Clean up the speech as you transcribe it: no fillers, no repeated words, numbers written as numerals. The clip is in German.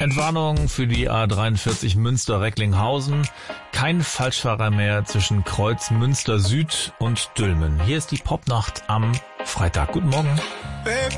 Entwarnung für die A43 Münster-Recklinghausen. Kein Falschfahrer mehr zwischen Kreuz Münster Süd und Dülmen. Hier ist die Popnacht am Freitag. Guten Morgen. Babe,